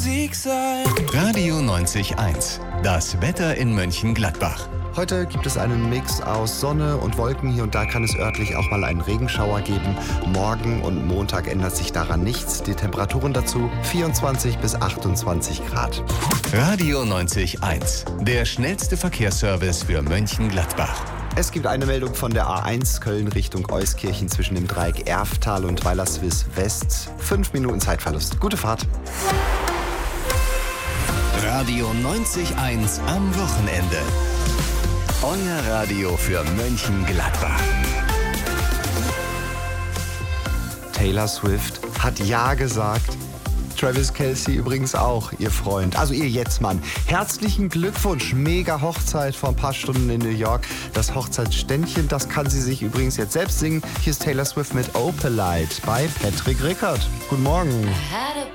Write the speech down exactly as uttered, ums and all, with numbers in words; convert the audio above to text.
Musik sein. Radio neunzig eins. Das Wetter in Mönchengladbach. Heute gibt es einen Mix aus Sonne und Wolken. Hier und da kann es örtlich auch mal einen Regenschauer geben. Morgen und Montag ändert sich daran nichts. Die Temperaturen dazu vierundzwanzig bis achtundzwanzig Grad. Radio neunzig eins. Der schnellste Verkehrsservice für Mönchengladbach. Es gibt eine Meldung von der A eins Köln Richtung Euskirchen zwischen dem Dreieck Erftal und Weilerswils West. Fünf Minuten Zeitverlust. Gute Fahrt. Radio neunzig eins am Wochenende. Euer Radio für Mönchengladbach. Taylor Swift hat Ja gesagt. Travis Kelce übrigens auch, ihr Freund. Also ihr Jetzt-Mann. Herzlichen Glückwunsch. Mega Hochzeit vor ein paar Stunden in New York. Das Hochzeitsständchen, das kann sie sich übrigens jetzt selbst singen. Hier ist Taylor Swift mit Opalite bei Patrick Rickert. Guten Morgen.